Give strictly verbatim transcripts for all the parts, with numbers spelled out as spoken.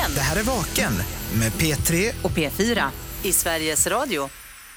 Vaken. Det här är Vaken med P tre och P fyra i Sveriges Radio.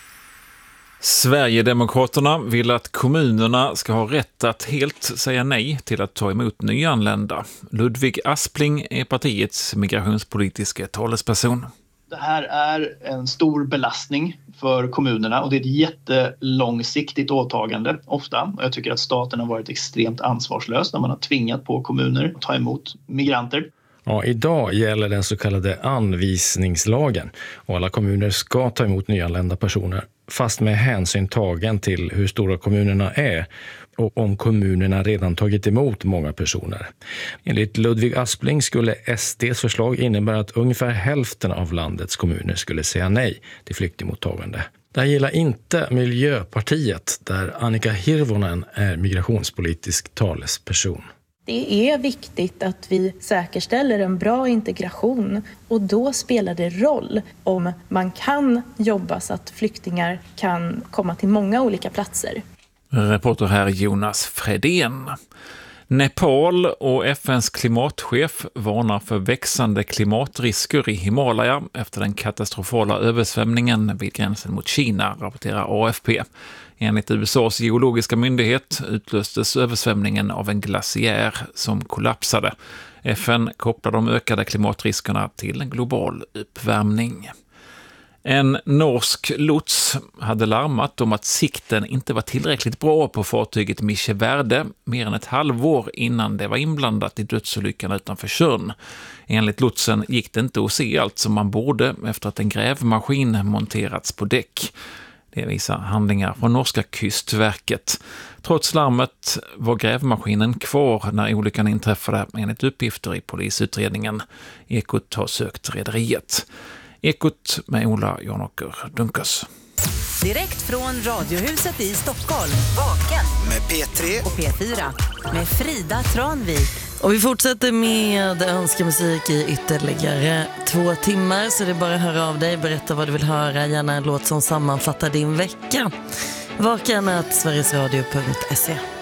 Sverigedemokraterna vill att kommunerna ska ha rätt att helt säga nej till att ta emot nyanlända. Ludvig Aspling är partiets migrationspolitiska talesperson. Det här är en stor belastning för kommunerna och det är ett jättelångsiktigt åtagande ofta. Och jag tycker att staten har varit extremt ansvarslös när man har tvingat på kommuner att ta emot migranter. Ja, idag gäller den så kallade anvisningslagen och alla kommuner ska ta emot nyanlända personer fast med hänsyn tagen till hur stora kommunerna är och om kommunerna redan tagit emot många personer. Enligt Ludvig Aspling skulle S D:s förslag innebära att ungefär hälften av landets kommuner skulle säga nej till flyktingmottagande. Det här gillar inte Miljöpartiet där Annika Hirvonen är migrationspolitisk talesperson. Det är viktigt att vi säkerställer en bra integration och då spelar det roll om man kan jobba så att flyktingar kan komma till många olika platser. Reporter här Jonas Fredén. Nepal och F N:s klimatchef varnar för växande klimatrisker i Himalaya efter den katastrofala översvämningen vid gränsen mot Kina, rapporterar A F P. Enligt U S A:s geologiska myndighet utlöstes översvämningen av en glaciär som kollapsade. F N kopplar de ökade klimatriskerna till en global uppvärmning. En norsk lots hade larmat om att sikten inte var tillräckligt bra på fartyget Mische Verde mer än ett halvår innan det var inblandat i dödsolyckan utanför Tjörn. Enligt lotsen gick det inte att se allt som man borde efter att en grävmaskin monterats på däck. Det visar handlingar från norska kustverket. Trots larmet var grävmaskinen kvar när olyckan inträffade enligt uppgifter i polisutredningen. Ekot har sökt rederiet. Ekot med Ola Janåker Dunkers. Direkt från Radiohuset i Stockholm. Vaken med P tre och P fyra med Frida Tranvik. Och vi fortsätter med önskemusik i ytterligare två timmar. Så det är bara att höra av dig, berätta vad du vill höra. Gärna en låt som sammanfattar din vecka. Vaken at sverigesradio punkt se.